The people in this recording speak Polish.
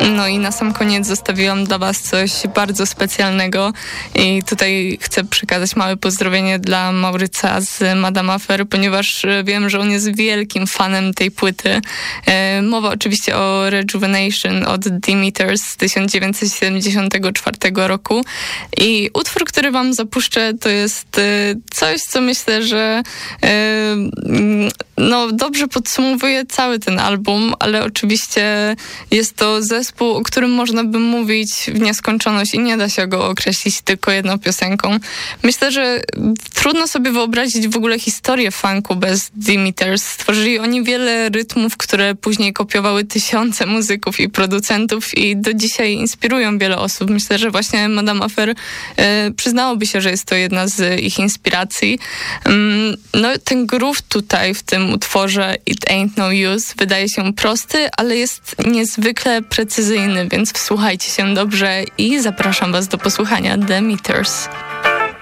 No i na sam koniec zostawiłam dla was coś bardzo specjalnego i tutaj chcę przekazać małe pozdrowienie dla Mauryca z Madame Affair, ponieważ wiem, że on jest wielkim fanem tej płyty. Mowa oczywiście o Rejuvenation od Demeters z 1974 roku i utwór, który wam zapuszczę, to jest coś, co myślę, że dobrze podsumowuje cały ten album, ale oczywiście jest to zespół, o którym można by mówić w nieskończoność i nie da się go określić tylko jedną piosenką. Myślę, że trudno sobie wyobrazić w ogóle historię funku bez Demeters. Stworzyli oni wiele rytmów, które później kopiowały tysiące muzyków i producentów i do dzisiaj inspirują wiele osób. Myślę, że właśnie Madame Affair przyznałoby się, że jest to jedna z ich inspiracji. Ten groove tutaj w tym utworze It Ain't No Use wydaje się prosty, ale jest niezwykle precyzyjny, więc wsłuchajcie się dobrze i zapraszam was do posłuchania Demeters.